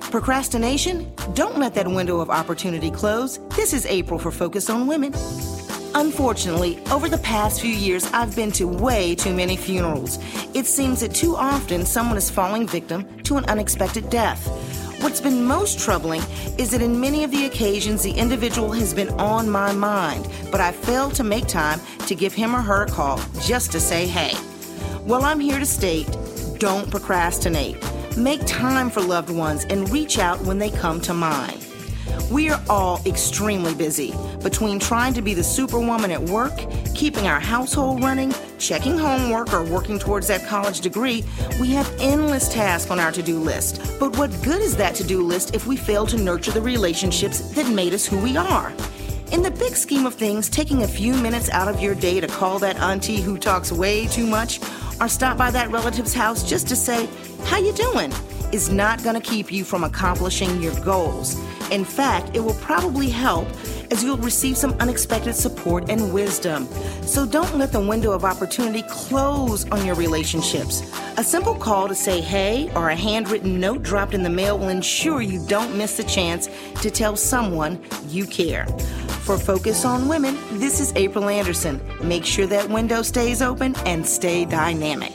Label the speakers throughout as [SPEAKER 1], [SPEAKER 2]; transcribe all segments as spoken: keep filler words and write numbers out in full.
[SPEAKER 1] Procrastination? Don't let that window of opportunity close. This is April for Focus on Women. Unfortunately, over the past few years, I've been to way too many funerals. It seems that too often someone is falling victim to an unexpected death. What's been most troubling is that in many of the occasions, the individual has been on my mind, but I failed to make time to give him or her a call just to say hey. Well, I'm here to state, don't procrastinate. Make time for loved ones and reach out when they come to mind. We are all extremely busy. Between trying to be the superwoman at work, keeping our household running, checking homework, or working towards that college degree, we have endless tasks on our to-do list. But what good is that to-do list if we fail to nurture the relationships that made us who we are? In the big scheme of things, taking a few minutes out of your day to call that auntie who talks way too much or stop by that relative's house just to say, how you doing, is not going to keep you from accomplishing your goals. In fact, it will probably help as you'll receive some unexpected support and wisdom. So don't let the window of opportunity close on your relationships. A simple call to say hey or a handwritten note dropped in the mail will ensure you don't miss the chance to tell someone you care. For Focus on Women, this is April Anderson. Make sure that window stays open and stay dynamic.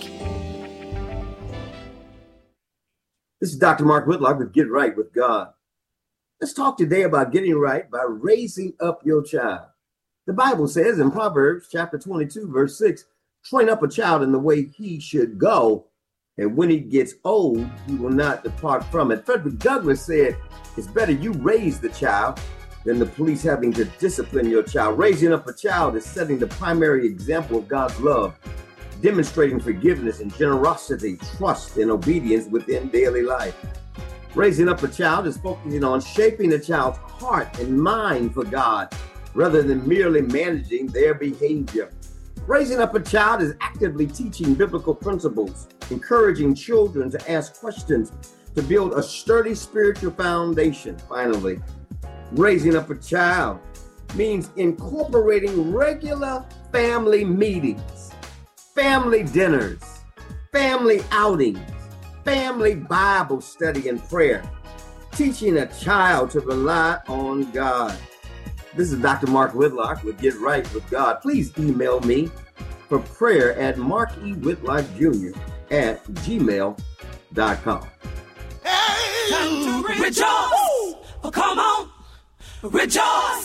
[SPEAKER 2] This is Doctor Mark Whitlock with Get Right with God. Let's talk today about getting right by raising up your child. The Bible says in Proverbs chapter twenty-two, verse six, train up a child in the way he should go, and when he gets old, he will not depart from it. Frederick Douglass said, it's better you raise the child than the police having to discipline your child. Raising up a child is setting the primary example of God's love, demonstrating forgiveness and generosity, trust, and obedience within daily life. Raising up a child is focusing on shaping a child's heart and mind for God, rather than merely managing their behavior. Raising up a child is actively teaching biblical principles, encouraging children to ask questions, to build a sturdy spiritual foundation. Finally, raising up a child means incorporating regular family meetings, family dinners, family outings, family Bible study and prayer, teaching a child to rely on God. This is Doctor Mark Whitlock with Get Right with God. Please email me for prayer at mark e whitlock junior at gmail dot com.
[SPEAKER 3] Hey, time to rejoice. Oh, come on, rejoice.